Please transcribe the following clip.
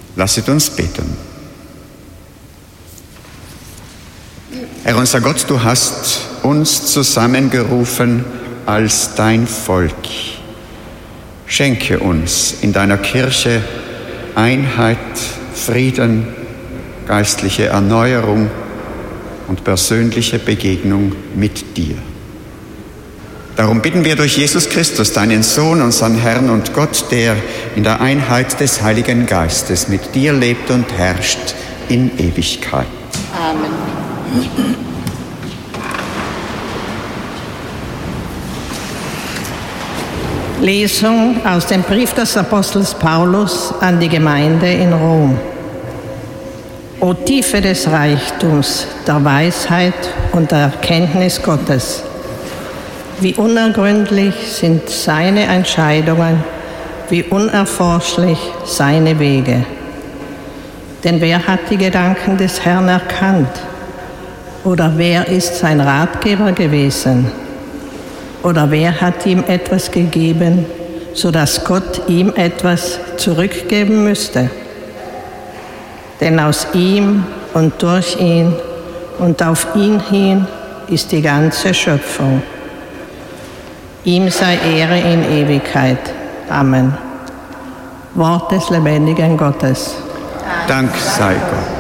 Lasset uns beten. Herr unser Gott, du hast uns zusammengerufen als dein Volk. Schenke uns in deiner Kirche Einheit, Frieden, geistliche Erneuerung und persönliche Begegnung mit dir. Darum bitten wir durch Jesus Christus, deinen Sohn, unseren Herrn und Gott, der in der Einheit des Heiligen Geistes mit dir lebt und herrscht in Ewigkeit. Amen. Lesung aus dem Brief des Apostels Paulus an die Gemeinde in Rom. O Tiefe des Reichtums, der Weisheit und der Erkenntnis Gottes! Wie unergründlich sind seine Entscheidungen, wie unerforschlich seine Wege. Denn wer hat die Gedanken des Herrn erkannt? Oder wer ist sein Ratgeber gewesen? Oder wer hat ihm etwas gegeben, sodass Gott ihm etwas zurückgeben müsste? Denn aus ihm und durch ihn und auf ihn hin ist die ganze Schöpfung. Ihm sei Ehre in Ewigkeit. Amen. Wort des lebendigen Gottes. Dank sei Gott.